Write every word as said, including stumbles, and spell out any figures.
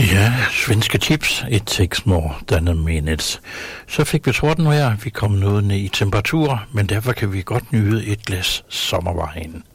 Ja, svenske chips. It takes more than a minute. Så fik vi tordenvejr. Vi kom noget ned i temperatur, men derfor kan vi godt nyde et glas sommervejen.